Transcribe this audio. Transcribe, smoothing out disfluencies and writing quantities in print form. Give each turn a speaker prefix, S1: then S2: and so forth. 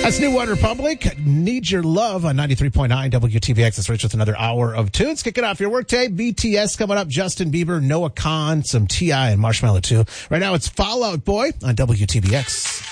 S1: That's New One Republic. Need Your Love on 93.9 WTVX. It's Rich with another hour of tunes. Kicking off your workday. BTS coming up. Justin Bieber, Noah Kahan, some T.I. and Marshmello too. Right now it's Fall Out Boy on WTVX.